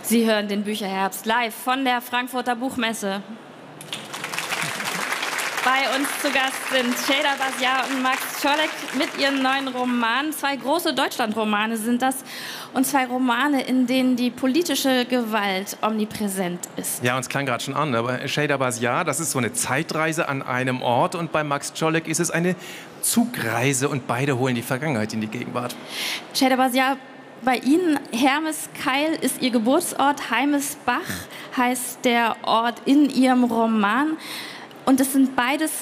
Sie hören den Bücherherbst live von der Frankfurter Buchmesse. Bei uns zu Gast sind Şeyda Bazziar und Max Czolek mit ihren neuen Romanen. 2 große Deutschlandromane sind das und 2 Romane, in denen die politische Gewalt omnipräsent ist. Ja, uns klang gerade schon an, aber Şeyda Bazziar, das ist so eine Zeitreise an einem Ort und bei Max Czolek ist es eine Zugreise und beide holen die Vergangenheit in die Gegenwart. Şeyda Bazziar, bei Ihnen, Hermeskeil ist Ihr Geburtsort, Heimesbach heißt der Ort in Ihrem Roman. Und es sind beides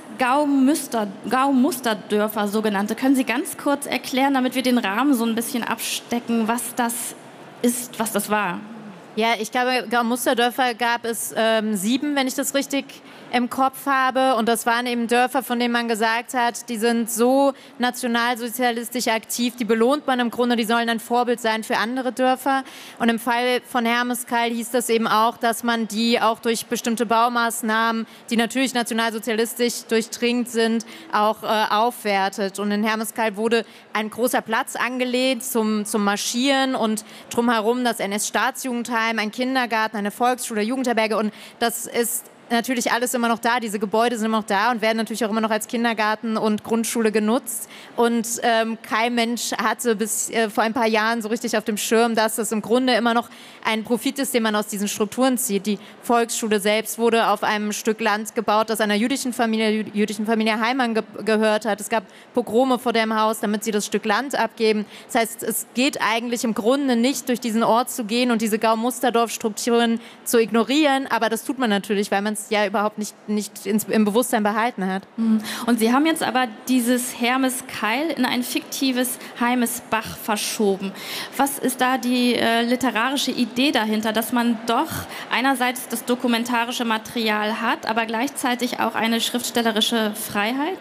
Gaumusterdörfer, sogenannte. Können Sie ganz kurz erklären, damit wir den Rahmen so ein bisschen abstecken, was das ist, was das war? Ja, ich glaube, Gaumusterdörfer gab es 7, wenn ich das richtig im Kopf habe. Und das waren eben Dörfer, von denen man gesagt hat, die sind so nationalsozialistisch aktiv, die belohnt man im Grunde, die sollen ein Vorbild sein für andere Dörfer. Und im Fall von Hermeskeil hieß das eben auch, dass man die auch durch bestimmte Baumaßnahmen, die natürlich nationalsozialistisch durchdringt sind, auch aufwertet. Und in Hermeskeil wurde ein großer Platz angelegt zum Marschieren und drumherum das NS-Staatsjugendheim, ein Kindergarten, eine Volksschule, Jugendherberge. Und das ist natürlich alles immer noch da, diese Gebäude sind immer noch da und werden natürlich auch immer noch als Kindergarten und Grundschule genutzt. Und kein Mensch hatte bis vor ein paar Jahren so richtig auf dem Schirm, dass das im Grunde immer noch ein Profit ist, den man aus diesen Strukturen zieht. Die Volksschule selbst wurde auf einem Stück Land gebaut, das einer jüdischen Familie Heimann gehört hat. Es gab Pogrome vor dem Haus, damit sie das Stück Land abgeben. Das heißt, es geht eigentlich im Grunde nicht, durch diesen Ort zu gehen und diese Gaumusterdorf-Strukturen zu ignorieren, aber das tut man natürlich, weil man ja überhaupt nicht im Bewusstsein behalten hat. Und Sie haben jetzt aber dieses Hermeskeil in ein fiktives Heimesbach verschoben. Was ist da die literarische Idee dahinter, dass man doch einerseits das dokumentarische Material hat, aber gleichzeitig auch eine schriftstellerische Freiheit?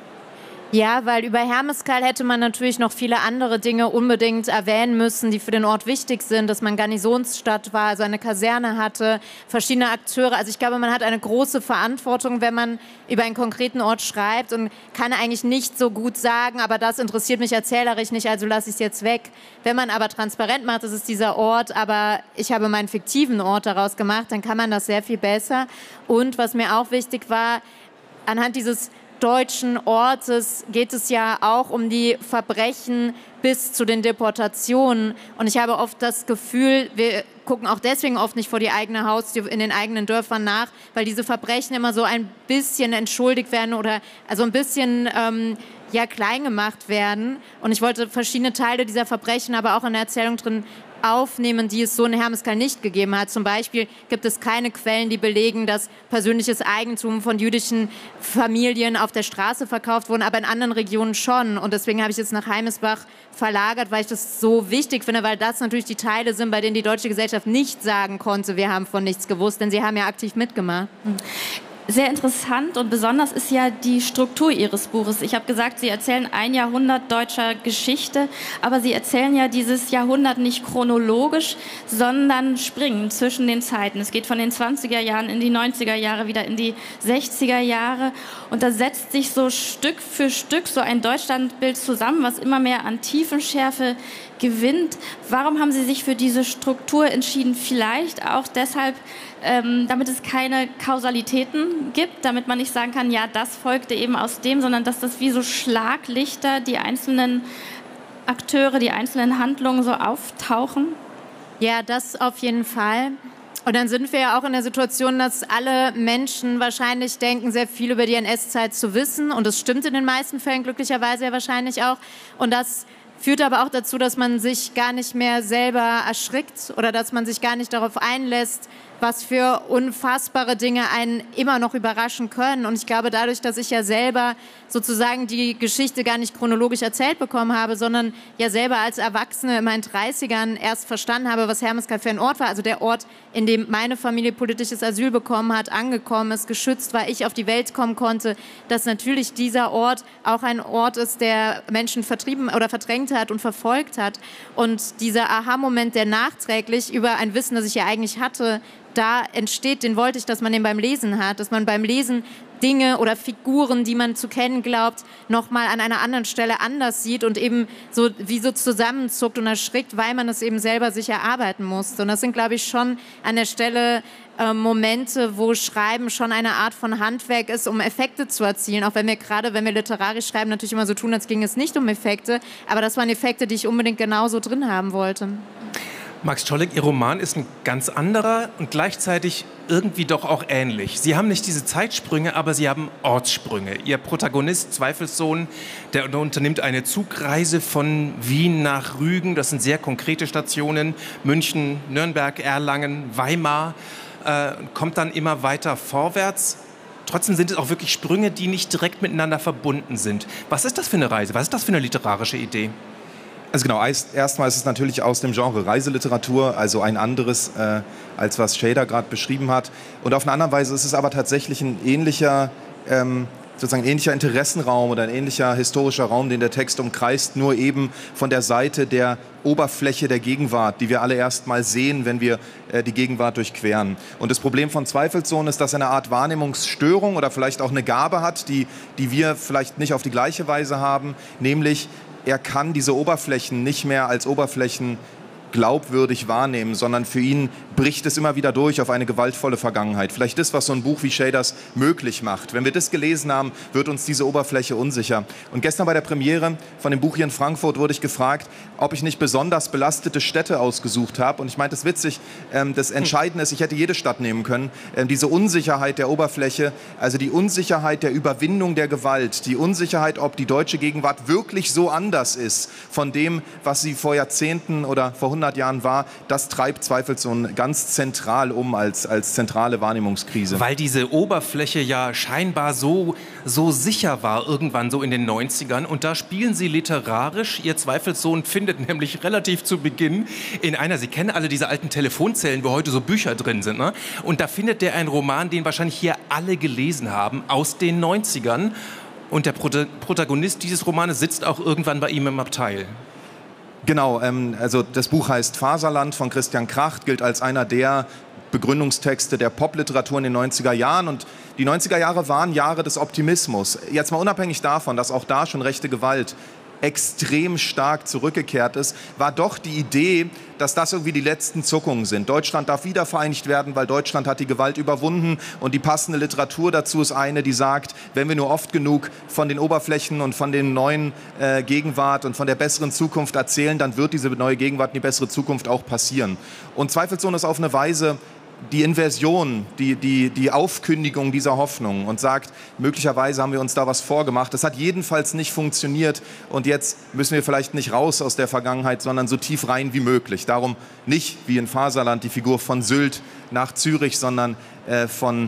Ja, weil über Hermeskeil hätte man natürlich noch viele andere Dinge unbedingt erwähnen müssen, die für den Ort wichtig sind, dass man Garnisonsstadt war, also eine Kaserne hatte, verschiedene Akteure. Also ich glaube, man hat eine große Verantwortung, wenn man über einen konkreten Ort schreibt und kann eigentlich nicht so gut sagen, aber das interessiert mich erzählerisch nicht, also lasse ich es jetzt weg. Wenn man aber transparent macht, das ist dieser Ort, aber ich habe meinen fiktiven Ort daraus gemacht, dann kann man das sehr viel besser. Und was mir auch wichtig war, anhand dieses deutschen Ortes geht es ja auch um die Verbrechen bis zu den Deportationen. Und ich habe oft das Gefühl, wir gucken auch deswegen oft nicht vor die eigene Haustür in den eigenen Dörfern nach, weil diese Verbrechen immer so ein bisschen entschuldigt werden oder also ein bisschen klein gemacht werden. Und ich wollte verschiedene Teile dieser Verbrechen aber auch in der Erzählung drin aufnehmen, die es so in Hermeskeil nicht gegeben hat. Zum Beispiel gibt es keine Quellen, die belegen, dass persönliches Eigentum von jüdischen Familien auf der Straße verkauft wurde, aber in anderen Regionen schon. Und deswegen habe ich es nach Heimesbach verlagert, weil ich das so wichtig finde, weil das natürlich die Teile sind, bei denen die deutsche Gesellschaft nicht sagen konnte, wir haben von nichts gewusst, denn sie haben ja aktiv mitgemacht. Sehr interessant und besonders ist ja die Struktur Ihres Buches. Ich habe gesagt, Sie erzählen ein Jahrhundert deutscher Geschichte, aber Sie erzählen ja dieses Jahrhundert nicht chronologisch, sondern springen zwischen den Zeiten. Es geht von den 20er Jahren in die 90er Jahre, wieder in die 60er Jahre und da setzt sich so Stück für Stück so ein Deutschlandbild zusammen, was immer mehr an Tiefenschärfe gewinnt. Warum haben Sie sich für diese Struktur entschieden? Vielleicht auch deshalb, damit es keine Kausalitäten gibt, damit man nicht sagen kann, ja, das folgte eben aus dem, sondern dass das wie so Schlaglichter die einzelnen Akteure, die einzelnen Handlungen so auftauchen? Ja, das auf jeden Fall. Und dann sind wir ja auch in der Situation, dass alle Menschen wahrscheinlich denken, sehr viel über die NS-Zeit zu wissen. Und das stimmt in den meisten Fällen glücklicherweise ja wahrscheinlich auch. Und das führt aber auch dazu, dass man sich gar nicht mehr selber erschrickt oder dass man sich gar nicht darauf einlässt, was für unfassbare Dinge einen immer noch überraschen können. Und ich glaube, dadurch, dass ich ja selber sozusagen die Geschichte gar nicht chronologisch erzählt bekommen habe, sondern ja selber als Erwachsene in meinen 30ern erst verstanden habe, was Hermeskeil für ein Ort war. Also der Ort, in dem meine Familie politisches Asyl bekommen hat, angekommen ist, geschützt war, ich auf die Welt kommen konnte, dass natürlich dieser Ort auch ein Ort ist, der Menschen vertrieben oder verdrängt hat und verfolgt hat. Und dieser Aha-Moment, der nachträglich über ein Wissen, das ich ja eigentlich hatte, da entsteht, den wollte ich, dass man den beim Lesen hat, dass man beim Lesen Dinge oder Figuren, die man zu kennen glaubt, nochmal an einer anderen Stelle anders sieht und eben so wie so zusammenzuckt und erschrickt, weil man es eben selber sich erarbeiten musste. Und das sind, glaube ich, schon an der Stelle Momente, wo Schreiben schon eine Art von Handwerk ist, um Effekte zu erzielen. Auch wenn wir gerade, wenn wir literarisch schreiben, natürlich immer so tun, als ging es nicht um Effekte. Aber das waren Effekte, die ich unbedingt genauso drin haben wollte. Max Czolek, Ihr Roman ist ein ganz anderer und gleichzeitig irgendwie doch auch ähnlich. Sie haben nicht diese Zeitsprünge, aber Sie haben Ortssprünge. Ihr Protagonist, Zweifelssohn, der unternimmt eine Zugreise von Wien nach Rügen. Das sind sehr konkrete Stationen. München, Nürnberg, Erlangen, Weimar. Kommt dann immer weiter vorwärts. Trotzdem sind es auch wirklich Sprünge, die nicht direkt miteinander verbunden sind. Was ist das für eine Reise? Was ist das für eine literarische Idee? Also genau, erstmal ist es natürlich aus dem Genre Reiseliteratur, also ein anderes, als was Shader gerade beschrieben hat. Und auf eine andere Weise ist es aber tatsächlich ein ähnlicher, sozusagen ähnlicher Interessenraum oder ein ähnlicher historischer Raum, den der Text umkreist, nur eben von der Seite der Oberfläche der Gegenwart, die wir alle erst mal sehen, wenn wir die Gegenwart durchqueren. Und das Problem von Zweifelssohn ist, dass er eine Art Wahrnehmungsstörung oder vielleicht auch eine Gabe hat, die wir vielleicht nicht auf die gleiche Weise haben, nämlich er kann diese Oberflächen nicht mehr als Oberflächen glaubwürdig wahrnehmen, sondern für ihn bricht es immer wieder durch auf eine gewaltvolle Vergangenheit. Vielleicht das, was so ein Buch wie Shaders möglich macht. Wenn wir das gelesen haben, wird uns diese Oberfläche unsicher. Und gestern bei der Premiere von dem Buch hier in Frankfurt wurde ich gefragt, ob ich nicht besonders belastete Städte ausgesucht habe. Und ich meinte, das ist witzig. Das Entscheidende ist, ich hätte jede Stadt nehmen können. Diese Unsicherheit der Oberfläche, also die Unsicherheit der Überwindung der Gewalt, die Unsicherheit, ob die deutsche Gegenwart wirklich so anders ist von dem, was sie vor Jahrzehnten oder vor 100 Jahren war, das treibt zweifelsohne ganz zentral als zentrale Wahrnehmungskrise. Weil diese Oberfläche ja scheinbar so sicher war, irgendwann so in den 90ern. Und da spielen Sie literarisch. Ihr Zweifelssohn findet nämlich relativ zu Beginn in einer, Sie kennen alle diese alten Telefonzellen, wo heute so Bücher drin sind, ne? Und da findet der einen Roman, den wahrscheinlich hier alle gelesen haben, aus den 90ern. Und der Protagonist dieses Romanes sitzt auch irgendwann bei ihm im Abteil. Genau, also das Buch heißt Faserland von Christian Kracht, gilt als einer der Begründungstexte der Popliteratur in den 90er Jahren. Und die 90er Jahre waren Jahre des Optimismus. Jetzt mal unabhängig davon, dass auch da schon rechte Gewalt extrem stark zurückgekehrt ist, war doch die Idee, dass das irgendwie die letzten Zuckungen sind. Deutschland darf wiedervereinigt werden, weil Deutschland hat die Gewalt überwunden. Und die passende Literatur dazu ist eine, die sagt, wenn wir nur oft genug von den Oberflächen und von den neuen Gegenwart und von der besseren Zukunft erzählen, dann wird diese neue Gegenwart und die bessere Zukunft auch passieren. Und zweifelsohne ist auf eine Weise die Inversion, die Aufkündigung dieser Hoffnung und sagt, möglicherweise haben wir uns da was vorgemacht. Das hat jedenfalls nicht funktioniert und jetzt müssen wir vielleicht nicht raus aus der Vergangenheit, sondern so tief rein wie möglich. Darum nicht wie in Faserland die Figur von Sylt nach Zürich, sondern von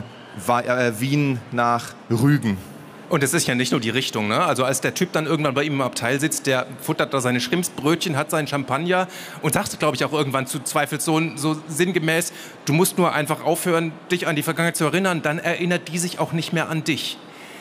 Wien nach Rügen. Und es ist ja nicht nur die Richtung, ne? Also als der Typ dann irgendwann bei ihm im Abteil sitzt, der futtert da seine Schrimpsbrötchen, hat seinen Champagner und sagt, glaube ich, auch irgendwann zu Zweifelssohn so sinngemäß, du musst nur einfach aufhören, dich an die Vergangenheit zu erinnern, dann erinnert die sich auch nicht mehr an dich.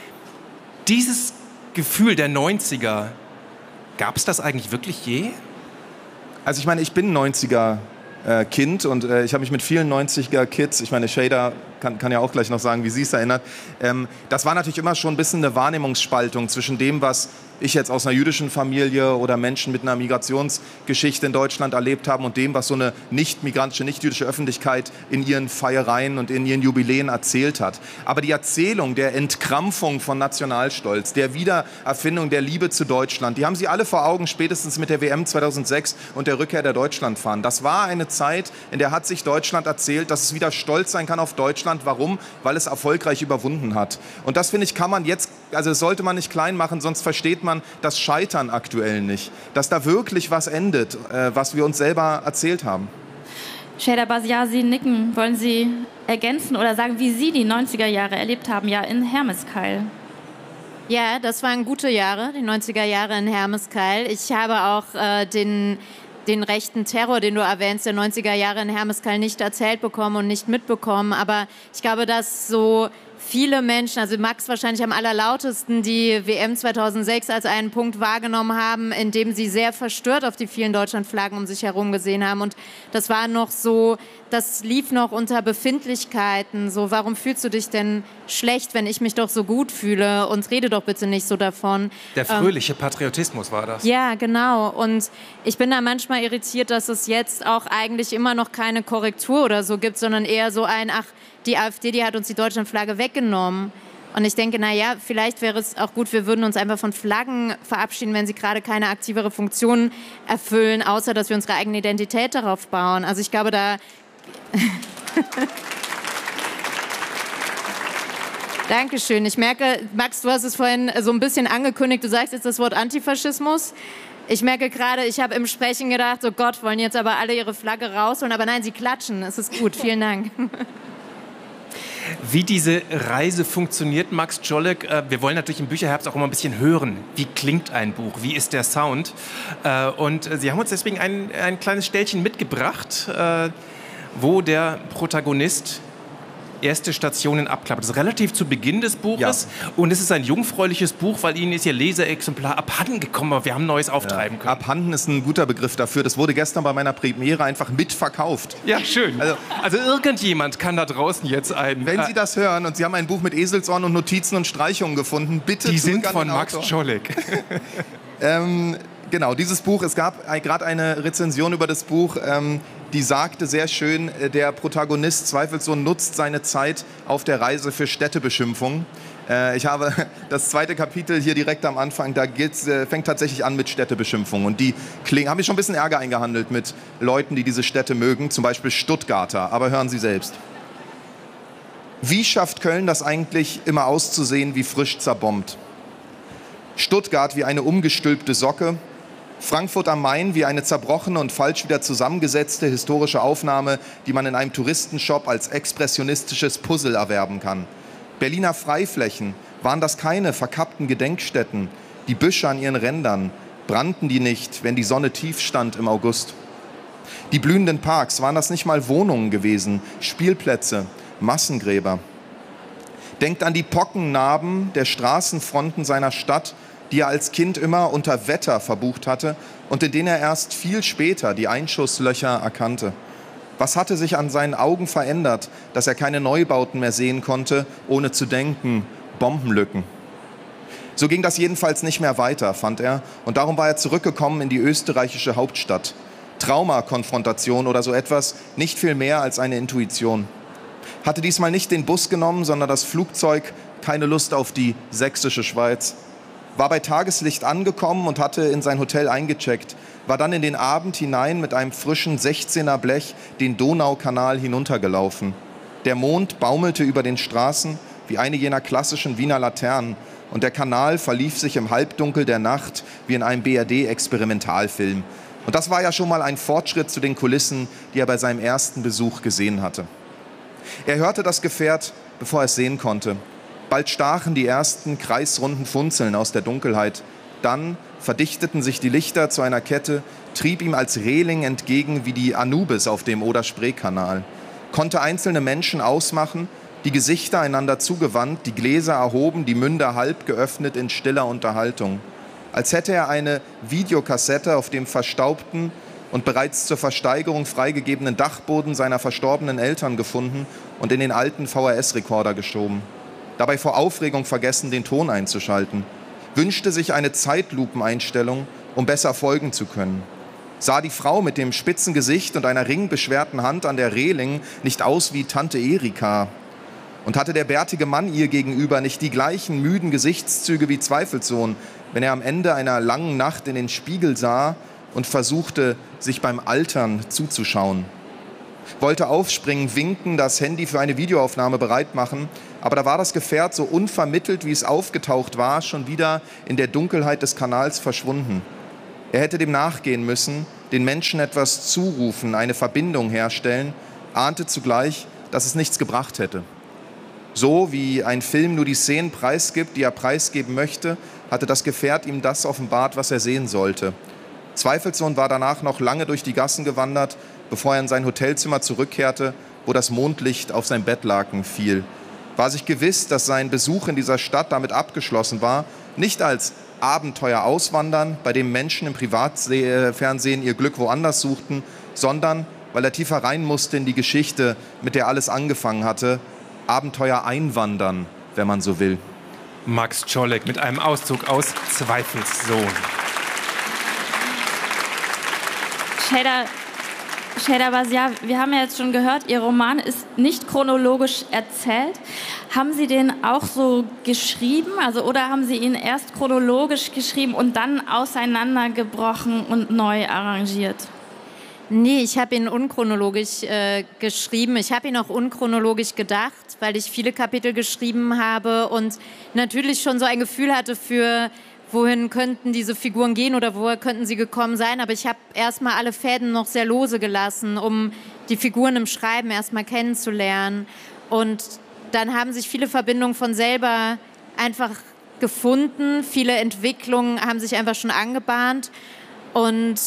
Dieses Gefühl der 90er, gab es das eigentlich wirklich je? Also ich meine, ich bin 90er Kind und ich habe mich mit vielen 90er-Kids, ich meine, Shader kann ja auch gleich noch sagen, wie sie es erinnert, das war natürlich immer schon ein bisschen eine Wahrnehmungsspaltung zwischen dem, was ich jetzt aus einer jüdischen Familie oder Menschen mit einer Migrationsgeschichte in Deutschland erlebt haben und dem, was so eine nicht-migrantische, nicht-jüdische Öffentlichkeit in ihren Feiereien und in ihren Jubiläen erzählt hat. Aber die Erzählung der Entkrampfung von Nationalstolz, der Wiedererfindung der Liebe zu Deutschland, die haben sie alle vor Augen, spätestens mit der WM 2006 und der Rückkehr der Deutschlandfahnen. Das war eine Zeit, in der hat sich Deutschland erzählt, dass es wieder stolz sein kann auf Deutschland. Warum? Weil es erfolgreich überwunden hat. Und das, finde ich, kann man jetzt, also das sollte man nicht klein machen, sonst versteht man das Scheitern aktuell nicht. Dass da wirklich was endet, was wir uns selber erzählt haben. Shader Basiar, Sie nicken. Wollen Sie ergänzen oder sagen, wie Sie die 90er Jahre erlebt haben, ja in Hermeskeil? Ja, das waren gute Jahre, die 90er Jahre in Hermeskeil. Ich habe auch den rechten Terror, den du erwähnst, der 90er Jahre in Hermeskeil nicht erzählt bekommen und nicht mitbekommen. Aber ich glaube, dass so viele Menschen, also Max wahrscheinlich am allerlautesten, die WM 2006 als einen Punkt wahrgenommen haben, in dem sie sehr verstört auf die vielen Deutschlandflaggen um sich herum gesehen haben. Und das war noch so, das lief noch unter Befindlichkeiten. So, warum fühlst du dich denn schlecht, wenn ich mich doch so gut fühle? Und rede doch bitte nicht so davon. Der fröhliche Patriotismus war das. Ja, genau. Und ich bin da manchmal irritiert, dass es jetzt auch eigentlich immer noch keine Korrektur oder so gibt, sondern eher so ein, ach, die AfD, die hat uns die Deutschlandflagge weggenommen. Und ich denke, naja, vielleicht wäre es auch gut, wir würden uns einfach von Flaggen verabschieden, wenn sie gerade keine aktivere Funktion erfüllen, außer dass wir unsere eigene Identität darauf bauen. Also ich glaube, da... Dankeschön. Ich merke, Max, du hast es vorhin so ein bisschen angekündigt, du sagst jetzt das Wort Antifaschismus. Ich merke gerade, ich habe im Sprechen gedacht, oh Gott, wollen jetzt aber alle ihre Flagge rausholen, aber nein, sie klatschen. Es ist gut, vielen Dank. Wie diese Reise funktioniert, Max Czolek, wir wollen natürlich im Bücherherbst auch immer ein bisschen hören. Wie klingt ein Buch? Wie ist der Sound? Und Sie haben uns deswegen ein kleines Ställchen mitgebracht, wo der Protagonist erste Stationen abklappert. Das ist relativ zu Beginn des Buches. Ja. Und es ist ein jungfräuliches Buch, weil Ihnen ist Ihr Leseexemplar abhanden gekommen, aber wir haben Neues auftreiben können. Abhanden ist ein guter Begriff dafür. Das wurde gestern bei meiner Premiere einfach mitverkauft. Ja, schön. Also irgendjemand kann da draußen jetzt Wenn Sie das hören und Sie haben ein Buch mit Eselsohren und Notizen und Streichungen gefunden, bitte die sind von Max Czolek. Genau, dieses Buch, es gab gerade eine Rezension über das Buch, die sagte sehr schön, der Protagonist zweifelsohne nutzt seine Zeit auf der Reise für Städtebeschimpfung. Ich habe das zweite Kapitel hier direkt am Anfang, da fängt tatsächlich an mit Städtebeschimpfung. Und die haben mir schon ein bisschen Ärger eingehandelt mit Leuten, die diese Städte mögen, zum Beispiel Stuttgarter. Aber hören Sie selbst. Wie schafft Köln das eigentlich immer auszusehen wie frisch zerbombt? Stuttgart wie eine umgestülpte Socke, Frankfurt am Main wie eine zerbrochene und falsch wieder zusammengesetzte historische Aufnahme, die man in einem Touristenshop als expressionistisches Puzzle erwerben kann. Berliner Freiflächen, waren das keine verkappten Gedenkstätten? Die Büsche an ihren Rändern, brannten die nicht, wenn die Sonne tief stand im August? Die blühenden Parks, waren das nicht mal Wohnungen gewesen, Spielplätze, Massengräber? Denkt an die Pockennarben der Straßenfronten seiner Stadt, die er als Kind immer unter Wetter verbucht hatte und in denen er erst viel später die Einschusslöcher erkannte. Was hatte sich an seinen Augen verändert, dass er keine Neubauten mehr sehen konnte, ohne zu denken, Bombenlücken? So ging das jedenfalls nicht mehr weiter, fand er, und darum war er zurückgekommen in die österreichische Hauptstadt. Traumakonfrontation oder so etwas, nicht viel mehr als eine Intuition. Hatte diesmal nicht den Bus genommen, sondern das Flugzeug, keine Lust auf die sächsische Schweiz. War bei Tageslicht angekommen und hatte in sein Hotel eingecheckt, war dann in den Abend hinein mit einem frischen 16er Blech den Donaukanal hinuntergelaufen. Der Mond baumelte über den Straßen wie eine jener klassischen Wiener Laternen und der Kanal verlief sich im Halbdunkel der Nacht wie in einem BRD-Experimentalfilm. Und das war ja schon mal ein Fortschritt zu den Kulissen, die er bei seinem ersten Besuch gesehen hatte. Er hörte das Gefährt, bevor er es sehen konnte. Bald stachen die ersten kreisrunden Funzeln aus der Dunkelheit. Dann verdichteten sich die Lichter zu einer Kette, trieb ihm als Reling entgegen wie die Anubis auf dem Oder-Spree-Kanal. Konnte einzelne Menschen ausmachen, die Gesichter einander zugewandt, die Gläser erhoben, die Münder halb geöffnet in stiller Unterhaltung. Als hätte er eine Videokassette auf dem verstaubten und bereits zur Versteigerung freigegebenen Dachboden seiner verstorbenen Eltern gefunden und in den alten VHS-Rekorder geschoben. Dabei vor Aufregung vergessen, den Ton einzuschalten. Wünschte sich eine Zeitlupeneinstellung, um besser folgen zu können. Sah die Frau mit dem spitzen Gesicht und einer ringbeschwerten Hand an der Reling nicht aus wie Tante Erika? Und hatte der bärtige Mann ihr gegenüber nicht die gleichen müden Gesichtszüge wie zweifelsohne, wenn er am Ende einer langen Nacht in den Spiegel sah und versuchte, sich beim Altern zuzuschauen? Wollte aufspringen, winken, das Handy für eine Videoaufnahme bereit machen, aber da war das Gefährt so unvermittelt, wie es aufgetaucht war, schon wieder in der Dunkelheit des Kanals verschwunden. Er hätte dem nachgehen müssen, den Menschen etwas zurufen, eine Verbindung herstellen, ahnte zugleich, dass es nichts gebracht hätte. So wie ein Film nur die Szenen preisgibt, die er preisgeben möchte, hatte das Gefährt ihm das offenbart, was er sehen sollte. Zweifelsohne war danach noch lange durch die Gassen gewandert, bevor er in sein Hotelzimmer zurückkehrte, wo das Mondlicht auf sein Bettlaken fiel. war sich gewiss, dass sein Besuch in dieser Stadt damit abgeschlossen war, nicht als Abenteuer auswandern, bei dem Menschen im Privatfernsehen ihr Glück woanders suchten, sondern weil er tiefer rein musste in die Geschichte, mit der alles angefangen hatte, Abenteuer einwandern, wenn man so will. Max Czolek mit einem Auszug aus Zweifelssohn. Şeyda Bazia, wir haben ja jetzt schon gehört, Ihr Roman ist nicht chronologisch erzählt. Haben Sie den auch so geschrieben? Also, oder haben Sie ihn erst chronologisch geschrieben und dann auseinandergebrochen und neu arrangiert? Nee, ich habe ihn unchronologisch geschrieben. Ich habe ihn auch unchronologisch gedacht, weil ich viele Kapitel geschrieben habe und natürlich schon so ein Gefühl hatte für, wohin könnten diese Figuren gehen oder woher könnten sie gekommen sein. Aber ich habe erstmal alle Fäden noch sehr lose gelassen, um die Figuren im Schreiben erstmal kennenzulernen. Und dann haben sich viele Verbindungen von selber einfach gefunden. Viele Entwicklungen haben sich einfach schon angebahnt. Und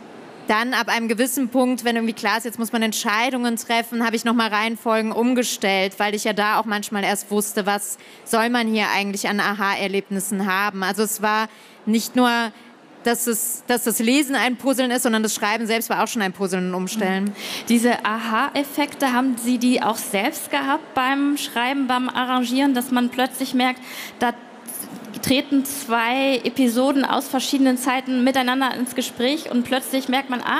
dann ab einem gewissen Punkt, wenn irgendwie klar ist, jetzt muss man Entscheidungen treffen, habe ich nochmal Reihenfolgen umgestellt, weil ich ja da auch manchmal erst wusste, was soll man hier eigentlich an Aha-Erlebnissen haben. Also es war nicht nur, dass das Lesen ein Puzzeln ist, sondern das Schreiben selbst war auch schon ein Puzzeln und Umstellen. Diese Aha-Effekte, haben Sie die auch selbst gehabt beim Schreiben, beim Arrangieren, dass man plötzlich merkt, da treten zwei Episoden aus verschiedenen Zeiten miteinander ins Gespräch und plötzlich merkt man,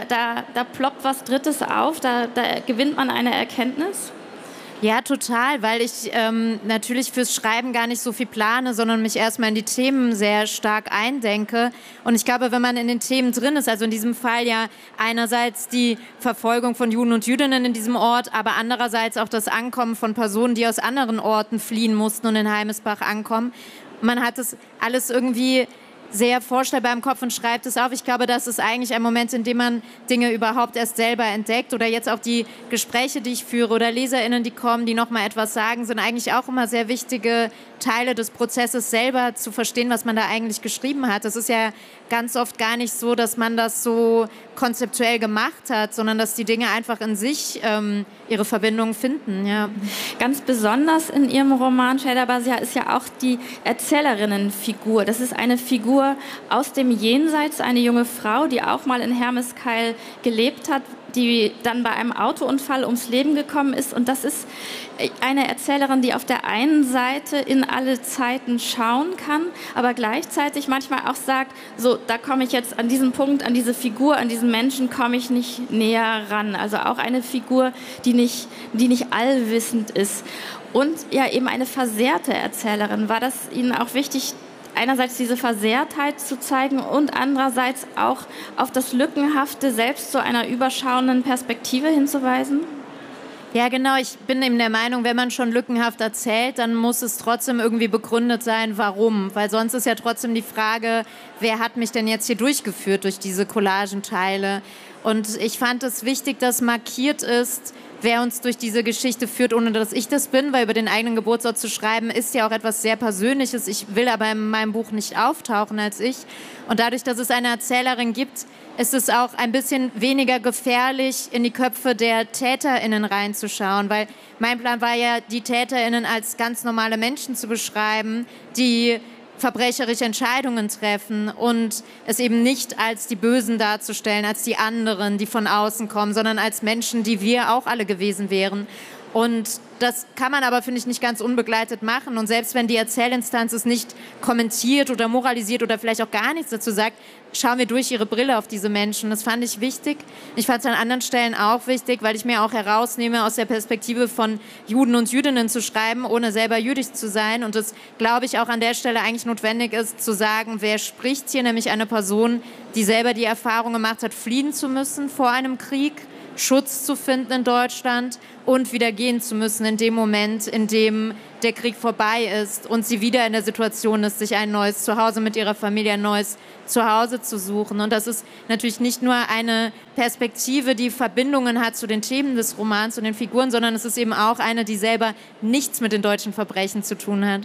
da ploppt was Drittes auf, da gewinnt man eine Erkenntnis? Ja, total, weil ich natürlich fürs Schreiben gar nicht so viel plane, sondern mich erstmal in die Themen sehr stark eindenke. Und ich glaube, wenn man in den Themen drin ist, also in diesem Fall ja einerseits die Verfolgung von Juden und Jüdinnen in diesem Ort, aber andererseits auch das Ankommen von Personen, die aus anderen Orten fliehen mussten und in Heimesbach ankommen. Man hat das alles irgendwie sehr vorstellbar im Kopf und schreibt es auf. Ich glaube, das ist eigentlich ein Moment, in dem man Dinge überhaupt erst selber entdeckt. Oder jetzt auch die Gespräche, die ich führe oder LeserInnen, die kommen, die nochmal etwas sagen, sind eigentlich auch immer sehr wichtige Teile des Prozesses, selber zu verstehen, was man da eigentlich geschrieben hat. Es ist ja ganz oft gar nicht so, dass man das so konzeptuell gemacht hat, sondern dass die Dinge einfach in sich ihre Verbindung finden. Ja. Ganz besonders in Ihrem Roman Şeyda Bazia ist ja auch die Erzählerinnenfigur. Das ist eine Figur aus dem Jenseits, eine junge Frau, die auch mal in Hermeskeil gelebt hat, die dann bei einem Autounfall ums Leben gekommen ist. Und das ist eine Erzählerin, die auf der einen Seite in alle Zeiten schauen kann, aber gleichzeitig manchmal auch sagt, so, da komme ich jetzt an diesen Punkt, an diese Figur, an diesen Menschen komme ich nicht näher ran. Also auch eine Figur, die nicht allwissend ist. Und ja, eben eine versehrte Erzählerin. War das Ihnen auch wichtig, einerseits diese Versehrtheit zu zeigen und andererseits auch auf das Lückenhafte selbst zu einer überschauenden Perspektive hinzuweisen? Ja, genau. Ich bin eben der Meinung, wenn man schon lückenhaft erzählt, dann muss es trotzdem irgendwie begründet sein, warum. Weil sonst ist ja trotzdem die Frage, wer hat mich denn jetzt hier durchgeführt durch diese Collagenteile? Und ich fand es wichtig, dass markiert ist, wer uns durch diese Geschichte führt, ohne dass ich das bin, weil über den eigenen Geburtsort zu schreiben, ist ja auch etwas sehr Persönliches. Ich will aber in meinem Buch nicht auftauchen als ich. Und dadurch, dass es eine Erzählerin gibt, ist es auch ein bisschen weniger gefährlich, in die Köpfe der TäterInnen reinzuschauen, weil mein Plan war ja, die TäterInnen als ganz normale Menschen zu beschreiben, die verbrecherische Entscheidungen treffen und es eben nicht als die Bösen darzustellen, als die anderen, die von außen kommen, sondern als Menschen, die wir auch alle gewesen wären. Und das kann man aber, finde ich, nicht ganz unbegleitet machen. Und selbst wenn die Erzählinstanz es nicht kommentiert oder moralisiert oder vielleicht auch gar nichts dazu sagt, schauen wir durch ihre Brille auf diese Menschen. Das fand ich wichtig. Ich fand es an anderen Stellen auch wichtig, weil ich mir auch herausnehme, aus der Perspektive von Juden und Jüdinnen zu schreiben, ohne selber jüdisch zu sein. Und das, glaube ich, auch an der Stelle eigentlich notwendig ist, zu sagen, wer spricht hier, nämlich eine Person, die selber die Erfahrung gemacht hat, fliehen zu müssen vor einem Krieg, Schutz zu finden in Deutschland und wieder gehen zu müssen in dem Moment, in dem der Krieg vorbei ist und sie wieder in der Situation ist, sich ein neues Zuhause mit ihrer Familie, ein neues Zuhause zu suchen. Und das ist natürlich nicht nur eine Perspektive, die Verbindungen hat zu den Themen des Romans und den Figuren, sondern es ist eben auch eine, die selber nichts mit den deutschen Verbrechen zu tun hat.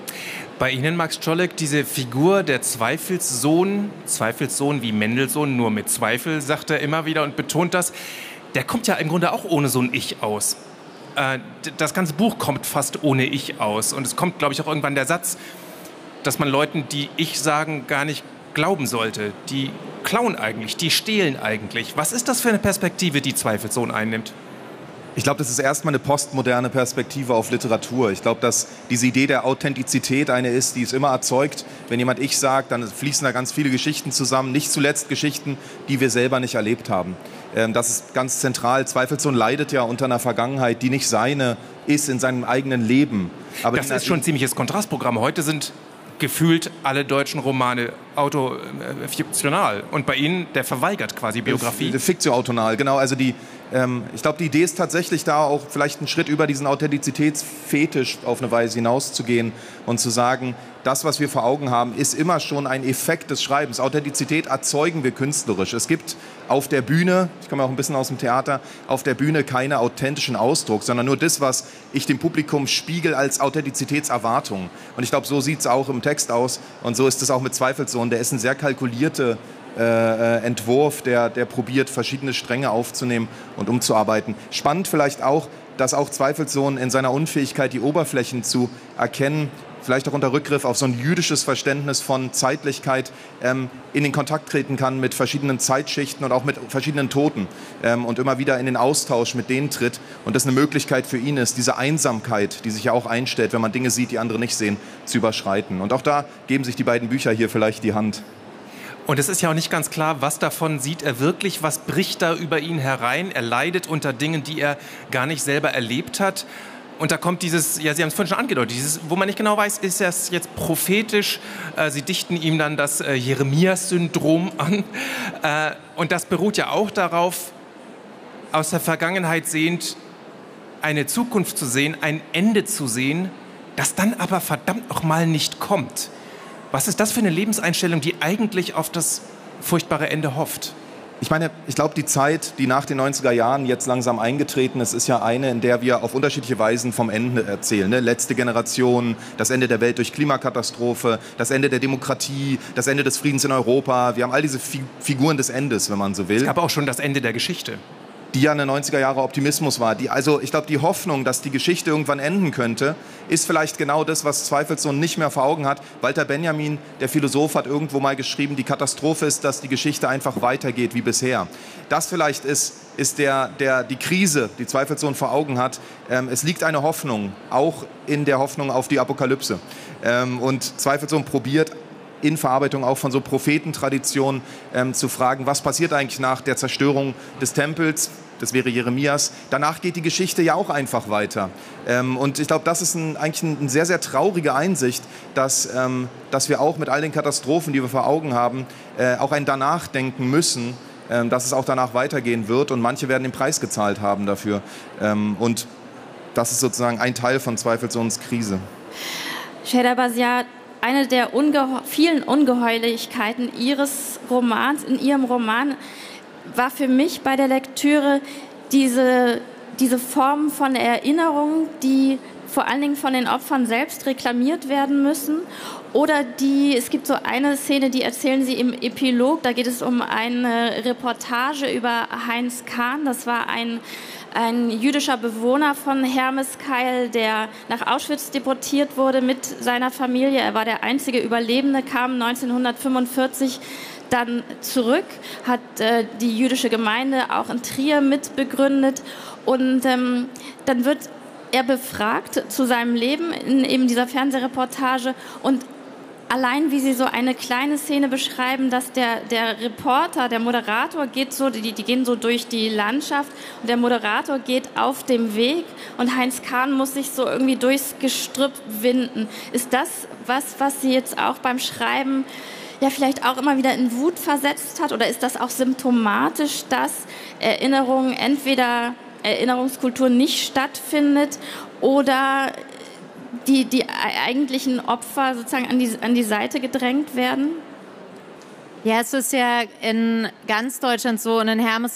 Bei Ihnen, Max Czolek, diese Figur, der Zweifelssohn wie Mendelssohn, nur mit Zweifel, sagt er immer wieder und betont das, der kommt ja im Grunde auch ohne so ein Ich aus. das ganze Buch kommt fast ohne Ich aus. Und es kommt, glaube ich, auch irgendwann der Satz, dass man Leuten, die Ich sagen, gar nicht glauben sollte. Die klauen eigentlich, die stehlen eigentlich. Was ist das für eine Perspektive, die Zweifelsohn einnimmt? Ich glaube, das ist erstmal eine postmoderne Perspektive auf Literatur. Ich glaube, dass diese Idee der Authentizität eine ist, die es immer erzeugt. Wenn jemand Ich sagt, dann fließen da ganz viele Geschichten zusammen. Nicht zuletzt Geschichten, die wir selber nicht erlebt haben. Das ist ganz zentral. Zweifelsohn leidet ja unter einer Vergangenheit, die nicht seine ist in seinem eigenen Leben. Aber das ist schon ein ziemliches Kontrastprogramm. Heute sind gefühlt alle deutschen Romane autofiktional. Und bei Ihnen, der verweigert quasi Biografie. Fiktio-autonal, genau. Also ich glaube, die Idee ist tatsächlich da auch vielleicht einen Schritt über diesen Authentizitätsfetisch auf eine Weise hinauszugehen und zu sagen, das, was wir vor Augen haben, ist immer schon ein Effekt des Schreibens. Authentizität erzeugen wir künstlerisch. Es gibt auf der Bühne, ich komme auch ein bisschen aus dem Theater, auf der Bühne keine authentischen Ausdruck, sondern nur das, was ich dem Publikum spiegel als Authentizitätserwartung. Und ich glaube, so sieht es auch im Text aus und so ist es auch mit Zweifelsohn. Der ist ein sehr kalkulierter Entwurf, der probiert, verschiedene Stränge aufzunehmen und umzuarbeiten. Spannend vielleicht auch, dass auch Zweifelsohn in seiner Unfähigkeit, die Oberflächen zu erkennen, vielleicht auch unter Rückgriff auf so ein jüdisches Verständnis von Zeitlichkeit in den Kontakt treten kann mit verschiedenen Zeitschichten und auch mit verschiedenen Toten und immer wieder in den Austausch mit denen tritt. Und das eine Möglichkeit für ihn ist, diese Einsamkeit, die sich ja auch einstellt, wenn man Dinge sieht, die andere nicht sehen, zu überschreiten. Und auch da geben sich die beiden Bücher hier vielleicht die Hand. Und es ist ja auch nicht ganz klar, was davon sieht er wirklich, was bricht da über ihn herein. Er leidet unter Dingen, die er gar nicht selber erlebt hat. Und da kommt dieses, ja, Sie haben es vorhin schon angedeutet, dieses, wo man nicht genau weiß, ist das jetzt prophetisch? Sie dichten ihm dann das Jeremias-Syndrom an. Und das beruht ja auch darauf, aus der Vergangenheit sehend eine Zukunft zu sehen, ein Ende zu sehen, das dann aber verdammt noch mal nicht kommt. Was ist das für eine Lebenseinstellung, die eigentlich auf das furchtbare Ende hofft? Ich meine, ich glaube, die Zeit, die nach den 90er Jahren jetzt langsam eingetreten ist, ist ja eine, in der wir auf unterschiedliche Weisen vom Ende erzählen. Ne? Letzte Generation, das Ende der Welt durch Klimakatastrophe, das Ende der Demokratie, das Ende des Friedens in Europa. Wir haben all diese Figuren des Endes, wenn man so will. Es gab auch schon das Ende der Geschichte. Die ja eine 90er Jahre Optimismus war. Also ich glaube, die Hoffnung, dass die Geschichte irgendwann enden könnte, ist vielleicht genau das, was Zweifelsohn nicht mehr vor Augen hat. Walter Benjamin, der Philosoph, hat irgendwo mal geschrieben, die Katastrophe ist, dass die Geschichte einfach weitergeht wie bisher. Das vielleicht ist die Krise, die Zweifelsohn vor Augen hat. Es liegt eine Hoffnung, auch in der Hoffnung auf die Apokalypse. Und Zweifelsohn probiert, in Verarbeitung auch von so Prophetentraditionen zu fragen, was passiert eigentlich nach der Zerstörung des Tempels, das wäre Jeremias. Danach geht die Geschichte ja auch einfach weiter. Und ich glaube, das ist eigentlich eine sehr, sehr traurige Einsicht, dass wir auch mit all den Katastrophen, die wir vor Augen haben, auch ein Danach denken müssen, dass es auch danach weitergehen wird. Und manche werden den Preis gezahlt haben dafür. Und das ist sozusagen ein Teil von Zweifelsohns Krise. Sheyda Basiar, eine der vielen Ungeheuerlichkeiten Ihres Romans, in Ihrem Roman, war für mich bei der Lektüre diese Form von Erinnerung, die vor allen Dingen von den Opfern selbst reklamiert werden müssen. Oder es gibt so eine Szene, die erzählen Sie im Epilog, da geht es um eine Reportage über Heinz Kahn. Das war ein jüdischer Bewohner von Hermeskeil, der nach Auschwitz deportiert wurde mit seiner Familie. Er war der einzige Überlebende, kam 1945 dann zurück, hat die jüdische Gemeinde auch in Trier mitbegründet und dann wird er befragt zu seinem Leben in eben dieser Fernsehreportage und allein wie Sie so eine kleine Szene beschreiben, dass der Reporter, der Moderator geht so, die gehen so durch die Landschaft und der Moderator geht auf dem Weg und Heinz Kahn muss sich so irgendwie durchs Gestrüpp winden. Ist das was Sie jetzt auch beim Schreiben ja vielleicht auch immer wieder in Wut versetzt hat oder ist das auch symptomatisch, dass Erinnerungskultur nicht stattfindet oder die eigentlichen Opfer sozusagen an die Seite gedrängt werden? Ja, es ist ja in ganz Deutschland so und in Hermes